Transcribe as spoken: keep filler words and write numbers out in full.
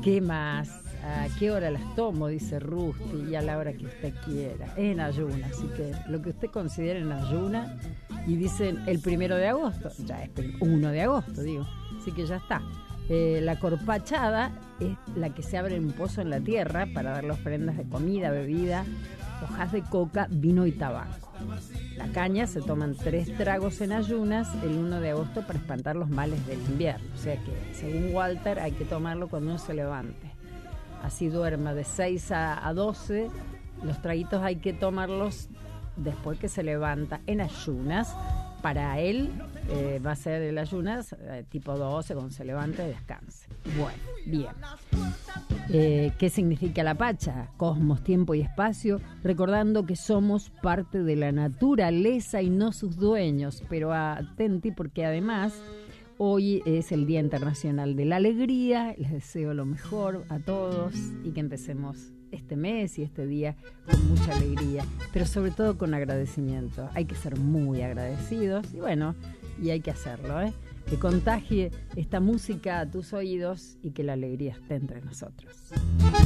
¿Qué más? ¿A qué hora las tomo? Dice Rusty, y a la hora que usted quiera. En ayuna, así que lo que usted considere en ayuna. Y dicen el primero de agosto, ya es el uno de agosto, digo. Así que ya está. Eh, la corpachada es la que se abre en un pozo en la tierra para dar las ofrendas de comida, bebida, hojas de coca, vino y tabaco. La caña se toman tres tragos en ayunas el uno de agosto para espantar los males del invierno. O sea que, según Walter, hay que tomarlo cuando uno se levante. Así duerma de seis a doce. Los traguitos hay que tomarlos después que se levanta en ayunas. Para él eh, va a ser el ayunas eh, tipo doce, cuando se levante y descanse. Bueno, bien. Eh, ¿Qué significa la Pacha? Cosmos, tiempo y espacio, recordando que somos parte de la naturaleza y no sus dueños. Pero atenti, porque además hoy es el Día Internacional de la Alegría. Les deseo lo mejor a todos y que empecemos este mes y este día con mucha alegría, pero sobre todo con agradecimiento. Hay que ser muy agradecidos y bueno, y hay que hacerlo, ¿eh? Que contagie esta música a tus oídos y que la alegría esté entre nosotros.